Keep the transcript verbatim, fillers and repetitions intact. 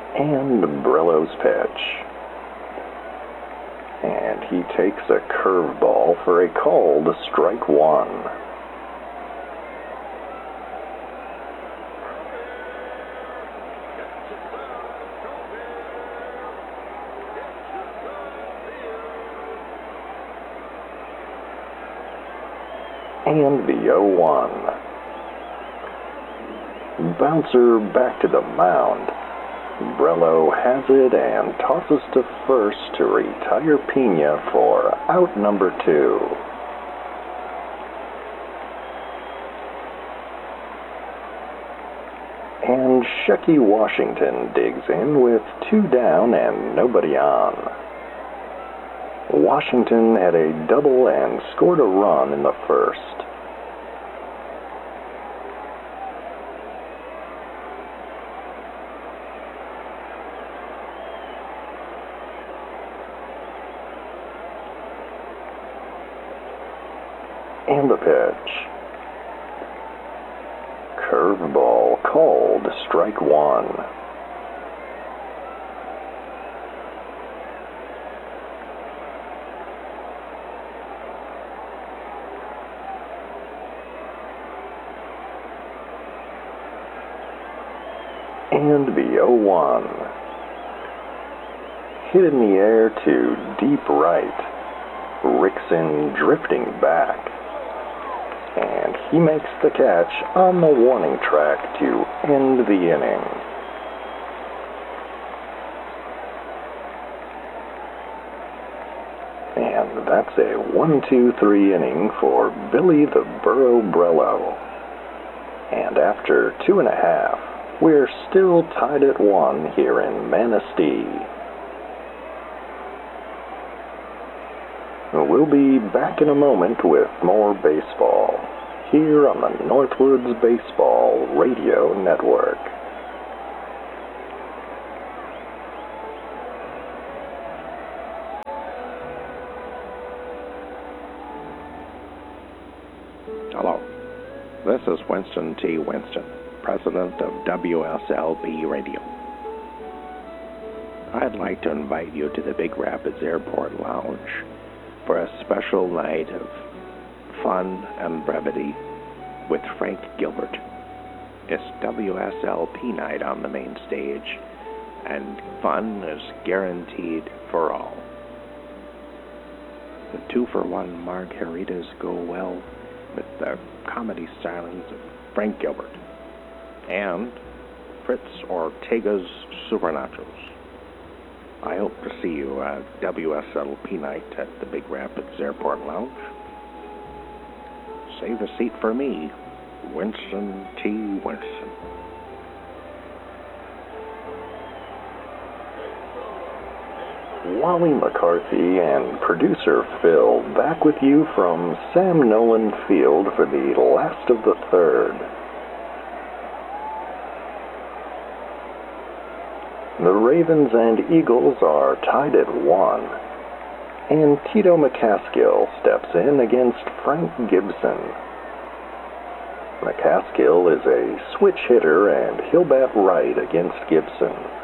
And Brello's pitch. And he takes a curveball for a called strike one. And the oh one. Bouncer back to the mound. Brello has it and tosses to first to retire Pena for out number two. And Shecky Washington digs in with two down and nobody on. Washington had a double and scored a run in the first. And the pitch. Curveball called strike one. And the oh one. Hit in the air to deep right. Rickson drifting back. And he makes the catch on the warning track to end the inning. And that's a one two three inning for Billy the Burro Brello. And after two and a half, we're still tied at one here in Manistee. We'll be back in a moment with more baseball here on the Northwoods Baseball Radio Network. Hello, this is Winston T. Winston, president of W S L P Radio. I'd like to invite you to the Big Rapids Airport Lounge for a special night of fun and brevity with Frank Gilbert. It's W S L P night on the main stage, and fun is guaranteed for all. The two-for-one margaritas go well with the comedy stylings of Frank Gilbert and Fritz Ortega's Super Nachos. I hope to see you at W S L P night at the Big Rapids Airport Lounge. Save a seat for me, Winston T. Winston. Wally McCarthy and producer Phil back with you from Sam Nolan Field for the last of the third. The Ravens and Eagles are tied at one, and Tito McCaskill steps in against Frank Gibson. McCaskill is a switch hitter, and he'll bat right against Gibson.